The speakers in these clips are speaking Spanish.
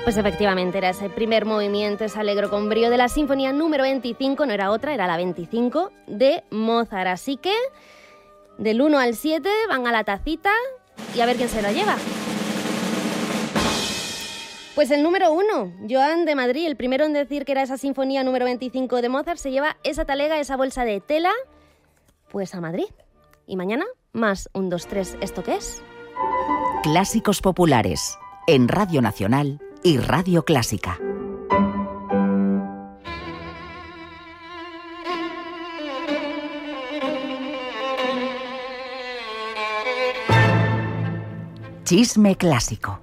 Pues efectivamente, era ese primer movimiento, ese alegro con brío de la sinfonía número 25, no era otra, era la 25 de Mozart. Así que, del 1 al 7 van a la tacita y a ver quién se la lleva. Pues el número 1, Joan de Madrid, el primero en decir que era esa sinfonía número 25 de Mozart, se lleva esa talega, esa bolsa de tela, pues a Madrid. Y mañana, más 1, 2, 3, ¿esto qué es? Clásicos populares, en Radio Nacional y Radio Clásica. Chisme clásico.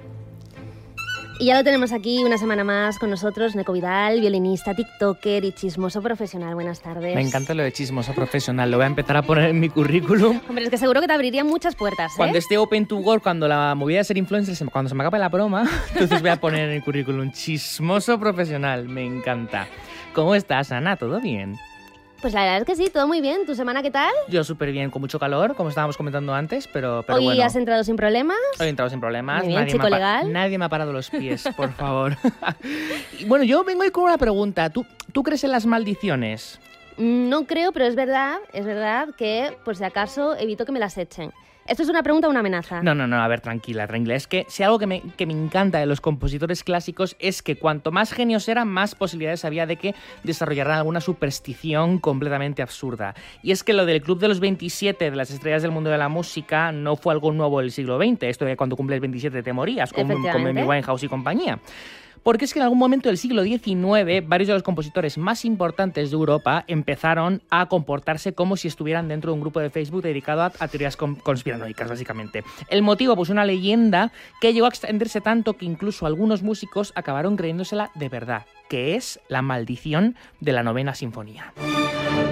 Y ya lo tenemos aquí una semana más con nosotros, Neko Vidal, violinista, tiktoker y chismoso profesional. Buenas tardes. Me encanta lo de chismoso profesional, lo voy a empezar a poner en mi currículum. Hombre, es que seguro que te abrirían muchas puertas, ¿eh? Cuando esté open to work, cuando la movida de ser influencer, cuando se me acabe la broma, entonces voy a poner en el currículum chismoso profesional, me encanta. ¿Cómo estás, Ana? ¿Todo bien? Pues la verdad es que sí, todo muy bien. ¿Tu semana qué tal? Yo súper bien, con mucho calor, como estábamos comentando antes, pero ¿Hoy bueno. has entrado sin problemas? Hoy he entrado sin problemas. Muy bien, chico legal. Nadie me ha parado los pies, por favor. Y bueno, yo vengo hoy con una pregunta. ¿Tú crees en las maldiciones? No creo, pero es verdad que, por si acaso, evito que me las echen. ¿Esto es una pregunta o una amenaza? No, a ver, tranquila. Es que si algo que me encanta de los compositores clásicos es que cuanto más genios eran, más posibilidades había de que desarrollaran alguna superstición completamente absurda. Y es que lo del Club de los 27 de las estrellas del mundo de la música no fue algo nuevo del siglo XX. Esto de cuando cumples 27 te morías, como Amy Winehouse y compañía. Porque es que en algún momento del siglo XIX, varios de los compositores más importantes de Europa empezaron a comportarse como si estuvieran dentro de un grupo de Facebook dedicado a teorías conspiranoicas, básicamente. El motivo, pues una leyenda que llegó a extenderse tanto que incluso algunos músicos acabaron creyéndosela de verdad, que es la maldición de la 9ª sinfonía.